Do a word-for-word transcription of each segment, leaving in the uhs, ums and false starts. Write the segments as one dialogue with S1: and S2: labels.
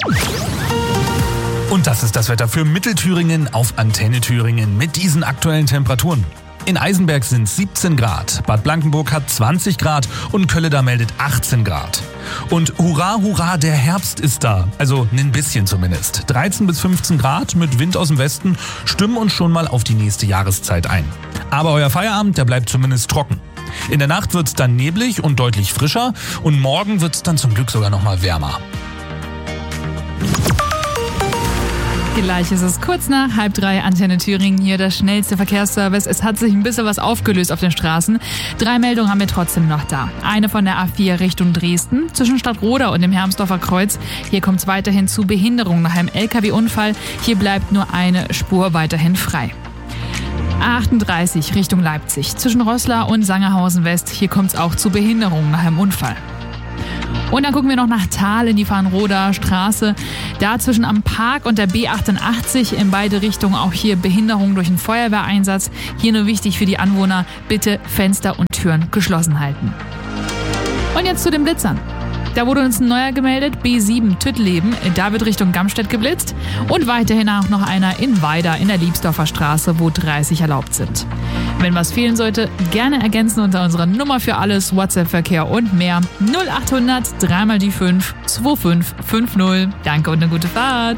S1: Und das ist das Wetter für Mittelthüringen auf Antenne Thüringen mit diesen aktuellen Temperaturen. In Eisenberg sind siebzehn Grad, Bad Blankenburg hat zwanzig Grad und Kölleda meldet achtzehn Grad. Und hurra, hurra, der Herbst ist da. Also ein bisschen zumindest. dreizehn bis fünfzehn Grad mit Wind aus dem Westen stimmen uns schon mal auf die nächste Jahreszeit ein. Aber euer Feierabend, der bleibt zumindest trocken. In der Nacht wird's dann neblig und deutlich frischer und morgen wird's dann zum Glück sogar noch mal wärmer.
S2: Gleich ist es kurz nach halb drei, Antenne Thüringen, hier der schnellste Verkehrsservice. Es hat sich ein bisschen was aufgelöst auf den Straßen. Drei Meldungen haben wir trotzdem noch da. Eine von der A vier Richtung Dresden, zwischen Stadtroda und dem Hermsdorfer Kreuz. Hier kommt es weiterhin zu Behinderungen nach einem L K W-Unfall. Hier bleibt nur eine Spur weiterhin frei. A achtunddreißig Richtung Leipzig, zwischen Roßla und Sangerhausen West. Hier kommt es auch zu Behinderungen nach einem Unfall. Und dann gucken wir noch nach Thal in die Farnroder Straße. Da zwischen am Park und der B achtundachtzig in beide Richtungen auch hier Behinderung durch einen Feuerwehreinsatz. Hier nur wichtig für die Anwohner, bitte Fenster und Türen geschlossen halten. Und jetzt zu den Blitzern. Da wurde uns ein neuer gemeldet, B sieben Tüttleben. Da wird Richtung Gamstedt geblitzt. Und weiterhin auch noch einer in Weida in der Liebsdorfer Straße, wo dreißig erlaubt sind. Wenn was fehlen sollte, gerne ergänzen unter unserer Nummer für alles, WhatsApp-Verkehr und mehr. null achthundert drei mal die fünf zwei fünf fünf null. Danke und eine gute Fahrt.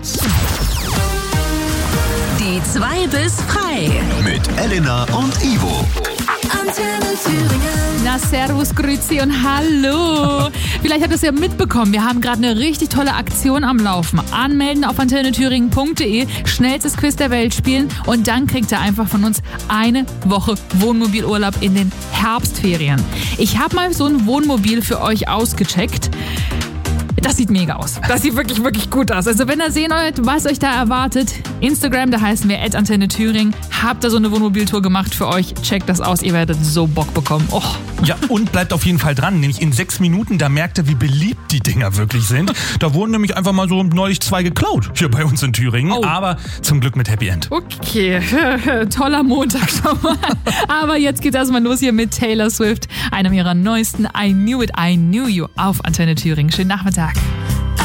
S3: Die zwei bis frei.
S4: Mit Elena und Ivo.
S3: Antenne Thüringen.
S2: Na, servus, grüezi und hallo. Vielleicht habt ihr es ja mitbekommen, wir haben gerade eine richtig tolle Aktion am Laufen. Anmelden auf antenne thüringen punkt de, schnellstes Quiz der Welt spielen und dann kriegt ihr einfach von uns eine Woche Wohnmobilurlaub in den Herbstferien. Ich habe mal so ein Wohnmobil für euch ausgecheckt. Das sieht mega aus. Das sieht wirklich, wirklich gut aus. Also wenn ihr sehen wollt, was euch da erwartet, Instagram, da heißen wir at antenne thüringen. Habt ihr so eine Wohnmobiltour gemacht für euch? Checkt das aus, ihr werdet so Bock bekommen. Oh.
S1: Ja, und bleibt auf jeden Fall dran. Nämlich in sechs Minuten, da merkt ihr, wie beliebt die Dinger wirklich sind. Da wurden nämlich einfach mal so neulich zwei geklaut hier bei uns in Thüringen.
S2: Oh.
S1: Aber zum Glück mit Happy End.
S2: Okay, toller Montag schon mal. Aber jetzt geht erstmal los hier mit Taylor Swift, einem ihrer neuesten I Knew It, I Knew You auf Antenne Thüringen. Schönen Nachmittag.